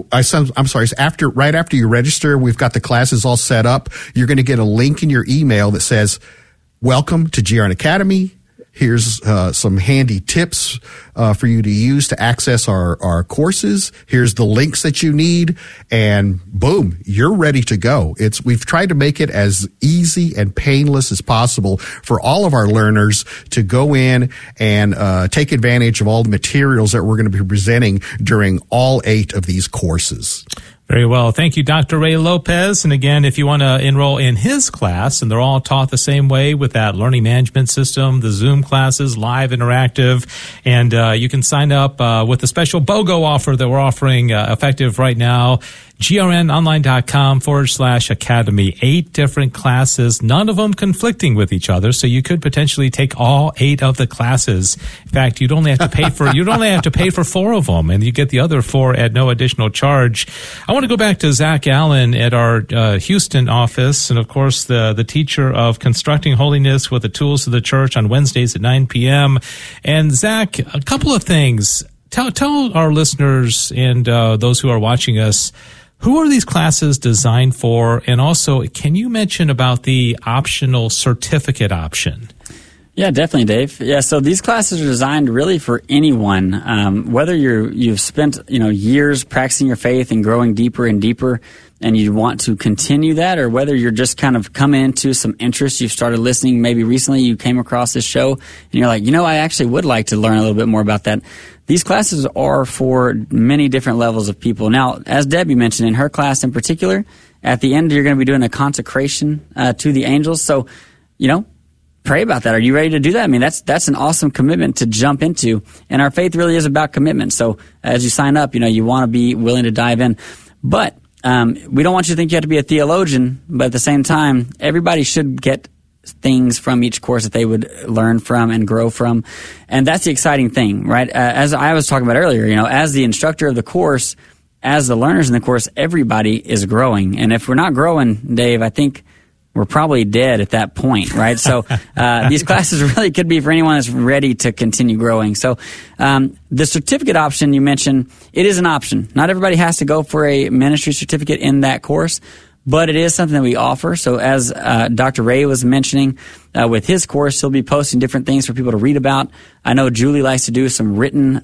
after you register, we've got the classes all set up. You're going to get a link in your email that says, "Welcome to GRN Academy. Here's some handy tips for you to use to access our courses. Here's the links that you need," and boom, you're ready to go. We've tried to make it as easy and painless as possible for all of our learners to go in and take advantage of all the materials that we're going to be presenting during all 8 of these courses. Very well. Thank you, Dr. Ray Lopez. And again, if you want to enroll in his class, and they're all taught the same way with that learning management system, the Zoom classes, live, interactive, and you can sign up with the special BOGO offer that we're offering effective right now. grnonline.com/academy. 8 different classes, none of them conflicting with each other, so you could potentially take all 8 of the classes. In fact, you'd only have to pay for 4 of them, and you get the other 4 at no additional charge. I want to go back to Zach Allen at our Houston office, and of course the teacher of Constructing Holiness with the Tools of the Church on Wednesdays at 9 p.m. And Zach, a couple of things. Tell our listeners and those who are watching us, who are these classes designed for? And also, can you mention about the optional certificate option? Yeah, definitely, Dave. Yeah, so these classes are designed really for anyone, whether you've spent years practicing your faith and growing deeper and deeper, and you want to continue that, or whether you're just kind of coming into some interest. You've started listening, maybe recently you came across this show, and you're like, I actually would like to learn a little bit more about that. These classes are for many different levels of people. Now, as Debbie mentioned, in her class in particular, at the end you're going to be doing a consecration to the angels. So, pray about that. Are you ready to do that? I mean, that's an awesome commitment to jump into. And our faith really is about commitment. So as you sign up, you want to be willing to dive in. But we don't want you to think you have to be a theologian. But at the same time, everybody should get things from each course that they would learn from and grow from. And that's the exciting thing, right? As I was talking about earlier, as the instructor of the course, as the learners in the course, everybody is growing. And if we're not growing, Dave, I think we're probably dead at that point, right? So these classes really could be for anyone that's ready to continue growing. So the certificate option you mentioned, it is an option. Not everybody has to go for a ministry certificate in that course, but it is something that we offer. So as Dr. Ray was mentioning, with his course, he'll be posting different things for people to read about. I know Julie likes to do some written,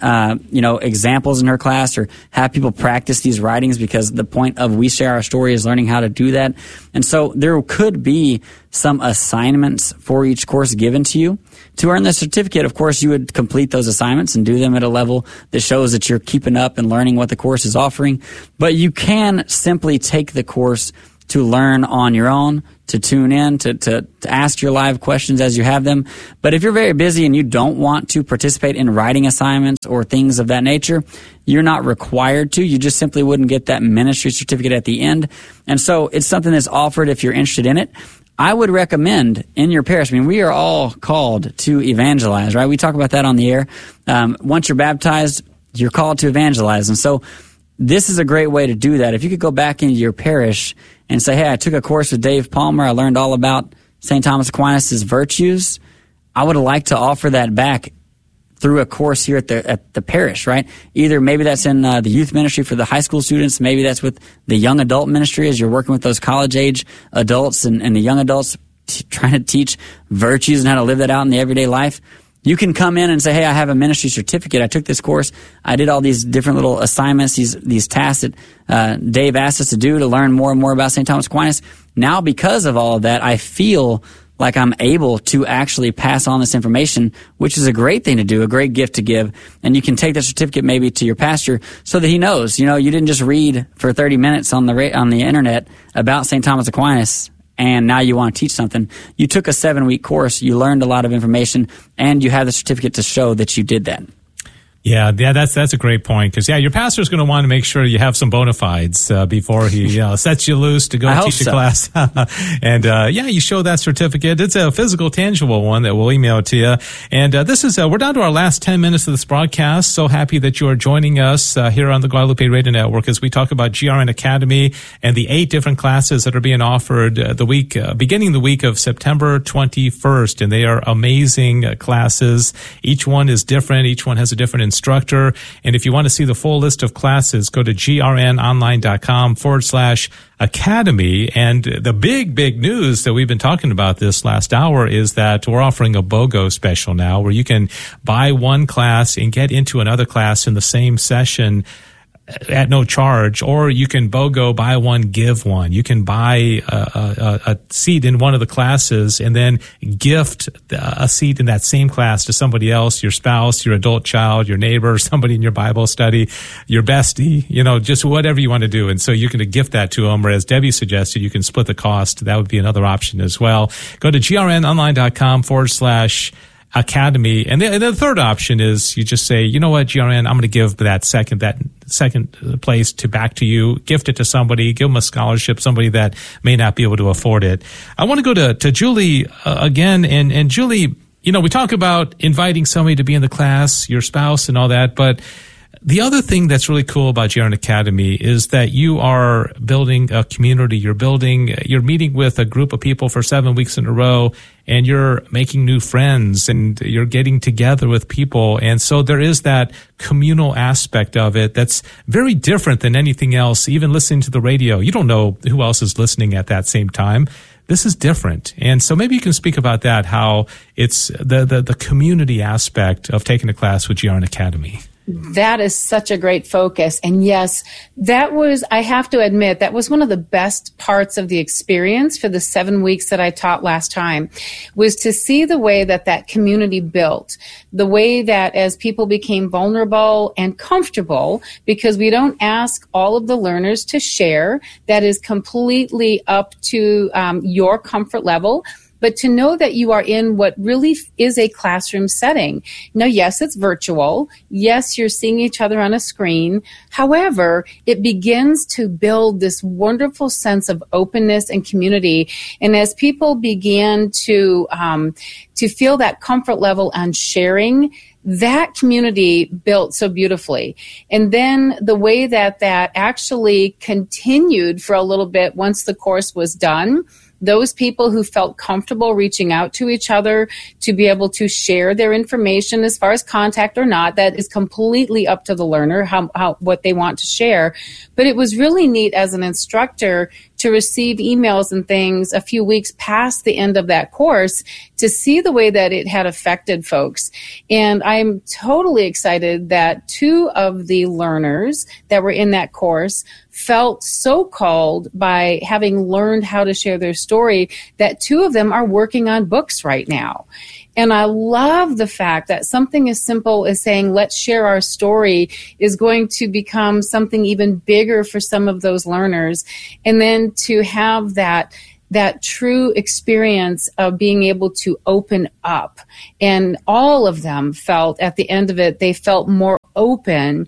examples in her class, or have people practice these writings, because the point of We Share Our Story is learning how to do that. And so there could be some assignments for each course given to you. To earn the certificate, of course, you would complete those assignments and do them at a level that shows that you're keeping up and learning what the course is offering. But you can simply take the course to learn on your own, to tune in, to ask your live questions as you have them. But if you're very busy and you don't want to participate in writing assignments or things of that nature, you're not required to. You just simply wouldn't get that ministry certificate at the end. And so it's something that's offered if you're interested in it. I would recommend in your parish, we are all called to evangelize, right? We talk about that on the air. Once you're baptized, you're called to evangelize. And so this is a great way to do that. If you could go back into your parish and say, hey, I took a course with Dave Palmer, I learned all about St. Thomas Aquinas' virtues, I would like to offer that back through a course here at the parish, right? Either maybe that's in the youth ministry for the high school students, maybe that's with the young adult ministry as you're working with those college-age adults and the young adults trying to teach virtues and how to live that out in the everyday life. You can come in and say, hey, I have a ministry certificate. I took this course. I did all these different little assignments, these tasks that Dave asked us to do to learn more and more about St. Thomas Aquinas. Now, because of all of that, I feel like I'm able to actually pass on this information, which is a great thing to do, a great gift to give. And you can take that certificate maybe to your pastor so that he knows, you didn't just read for 30 minutes on the internet about St. Thomas Aquinas and now you want to teach something. You took a 7-week course, you learned a lot of information, and you have the certificate to show that you did that. Yeah, that's a great point, because your pastor's going to want to make sure you have some bona fides before he sets you loose to go teach a class. And you show that certificate. It's a physical, tangible one that we'll email to you. And this is we're down to our last 10 minutes of this broadcast. So happy that you are joining us here on the Guadalupe Radio Network as we talk about GRN Academy and the 8 different classes that are being offered beginning the week of September 21st. And they are amazing classes. Each one is different. Each one has a different instructor. And if you want to see the full list of classes, go to grnonline.com/academy. And the big news that we've been talking about this last hour is that we're offering a BOGO special now, where you can buy one class and get into another class in the same session at no charge, or you can BOGO, buy one, give one. You can buy a seat in one of the classes and then gift a seat in that same class to somebody else, your spouse, your adult child, your neighbor, somebody in your Bible study, your bestie, just whatever you want to do. And so you're going to gift that to them, or as Debbie suggested, you can split the cost. That would be another option as well. Go to grnonline.com/academy. And the third option is you just say, you know what, GRN, I'm going to give that second place back to you, gift it to somebody, give them a scholarship, somebody that may not be able to afford it. I want to go to Julie again. And Julie, we talk about inviting somebody to be in the class, your spouse and all that, but the other thing that's really cool about GRN Academy is that you are building a community. You're meeting with a group of people for 7 weeks in a row, and you're making new friends, and you're getting together with people. And so there is that communal aspect of it that's very different than anything else. Even listening to the radio, you don't know who else is listening at that same time. This is different. And so maybe you can speak about that, how it's the community aspect of taking a class with GRN Academy. That is such a great focus. And yes, I have to admit, that was one of the best parts of the experience for the 7 weeks that I taught last time, was to see the way that community built, the way that as people became vulnerable and comfortable, because we don't ask all of the learners to share, that is completely up to your comfort level. but to know that you are in what really is a classroom setting. Now, yes, it's virtual. Yes, you're seeing each other on a screen. However, it begins to build this wonderful sense of openness and community. And as people began to feel that comfort level on sharing, that community built so beautifully. And then the way that actually continued for a little bit once the course was done, those people who felt comfortable reaching out to each other to be able to share their information as far as contact or not, that is completely up to the learner, what they want to share. But it was really neat as an instructor to receive emails and things a few weeks past the end of that course to see the way that it had affected folks. And I'm totally excited that 2 of the learners that were in that course felt so called by having learned how to share their story that 2 of them are working on books right now. And I love the fact that something as simple as saying, let's share our story, is going to become something even bigger for some of those learners. And then to have that true experience of being able to open up. And all of them felt at the end of it, they felt more open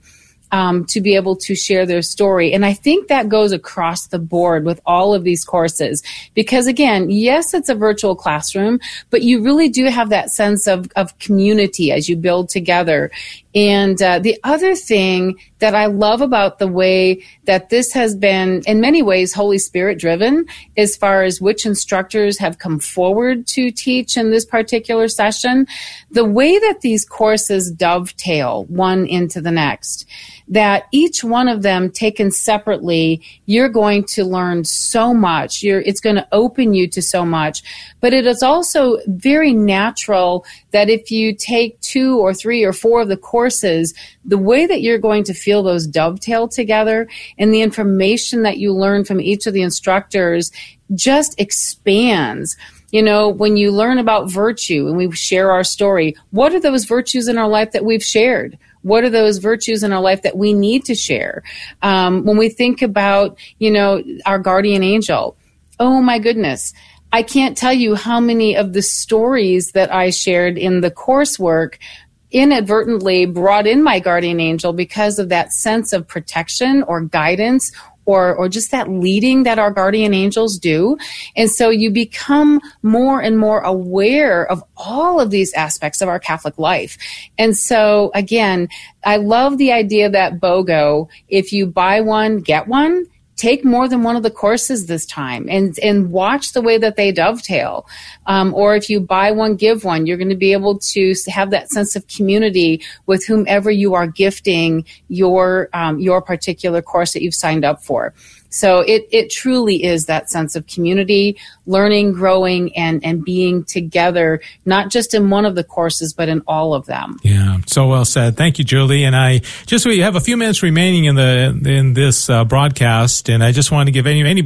to be able to share their story. And I think that goes across the board with all of these courses. Because again, yes, it's a virtual classroom, but you really do have that sense of community as you build together. And the other thing that I love about the way that this has been, in many ways, Holy Spirit driven, as far as which instructors have come forward to teach in this particular session, the way that these courses dovetail one into the next, that each one of them taken separately, you're going to learn so much. It's going to open you to so much. But it is also very natural that if you take 2 or 3 or 4 of the courses, the way that you're going to feel those dovetail together and the information that you learn from each of the instructors just expands. You know, when you learn about virtue and we share our story, what are those virtues in our life that we've shared? What are those virtues in our life that we need to share? When we think about, our guardian angel, oh my goodness, I can't tell you how many of the stories that I shared in the coursework inadvertently brought in my guardian angel because of that sense of protection or guidance or just that leading that our guardian angels do. And so you become more and more aware of all of these aspects of our Catholic life. And so, again, I love the idea that BOGO, if you buy one, get one, take more than one of the courses this time and watch the way that they dovetail. Or if you buy one, give one, you're going to be able to have that sense of community with whomever you are gifting your particular course that you've signed up for. So it truly is that sense of community, learning, growing, and being together, not just in one of the courses, but in all of them. Yeah, so well said. Thank you, Julie. And we have a few minutes remaining in this broadcast, and I just want to give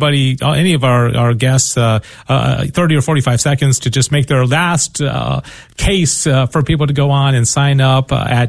any of our guests 30 or 45 seconds to just make their last case for people to go on and sign up at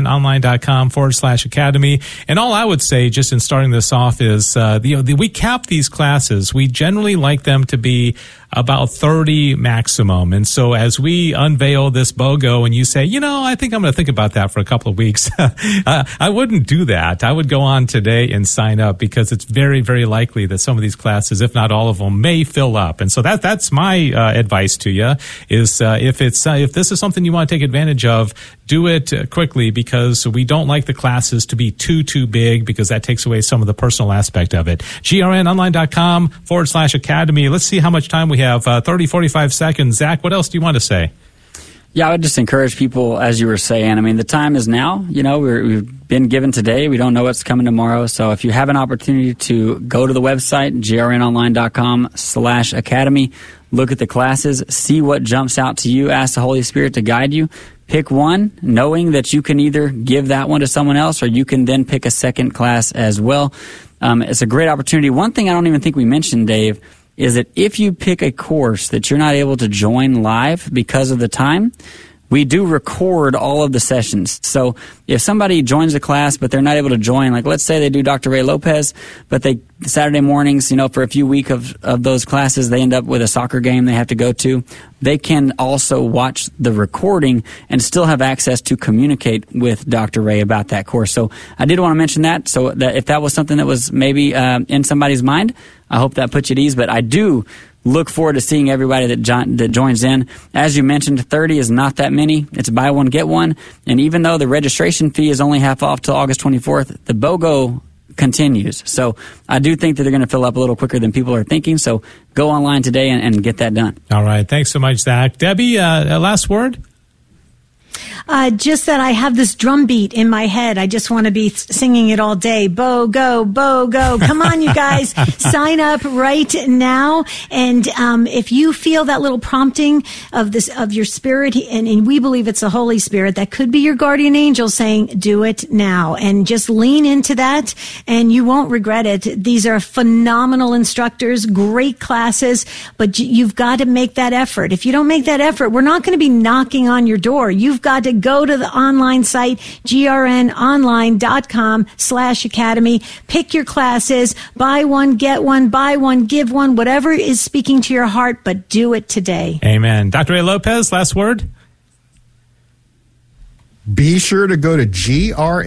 grnonline.com/academy. And all I would say, just in starting this off, is we cap these classes. We generally like them to be about 30 maximum. And so as we unveil this BOGO and you say, I think I'm going to think about that for a couple of weeks, I wouldn't do that. I would go on today and sign up because it's very, very likely that some of these classes, if not all of them, may fill up. And so that's my advice to you is if this is something you want to take advantage of, do it quickly because we don't like the classes to be too big because that takes away some of the personal aspect of it. grnonline.com/academy. Let's see how much time we have. 30, 45 seconds. Zach, what else do you want to say? Yeah, I would just encourage people, as you were saying, I mean, the time is now. We've been given today. We don't know what's coming tomorrow. So if you have an opportunity to go to the website, grnonline.com/academy, look at the classes, see what jumps out to you, ask the Holy Spirit to guide you. Pick one, knowing that you can either give that one to someone else or you can then pick a second class as well. It's a great opportunity. One thing I don't even think we mentioned, Dave, is that if you pick a course that you're not able to join live because of the time, we do record all of the sessions. So if somebody joins the class, but they're not able to join, like let's say they do Dr. Ray Lopez, but they Saturday mornings, for a few weeks of those classes, they end up with a soccer game they have to go to. They can also watch the recording and still have access to communicate with Dr. Ray about that course. So I did want to mention that. So that if that was something that was maybe in somebody's mind, I hope that puts you at ease. But I do look forward to seeing everybody that joins in. As you mentioned, 30 is not that many. It's buy one, get one. And even though the registration fee is only half off till August 24th, the BOGO continues. So I do think that they're going to fill up a little quicker than people are thinking. So go online today and get that done. All right. Thanks so much, Zach. Debbie, last word? Just that I have this drum beat in my head. I just want to be singing it all day. BOGO, BOGO. Come on, you guys. Sign up right now. And if you feel that little prompting of your spirit, and we believe it's the Holy Spirit, that could be your guardian angel saying, do it now. And just lean into that, and you won't regret it. These are phenomenal instructors, great classes, but you've got to make that effort. If you don't make that effort, we're not going to be knocking on your door. You've got to go to the online site, grnonline.com/academy. Pick your classes, buy one, get one, buy one, give one, whatever is speaking to your heart, but do it today. Amen. Dr. Ray Lopez, last word? Be sure to go to grnonline.com